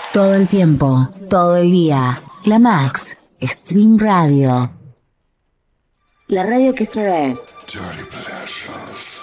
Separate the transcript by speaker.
Speaker 1: Todo el tiempo, todo el día. La Max, Stream Radio. La radio que trae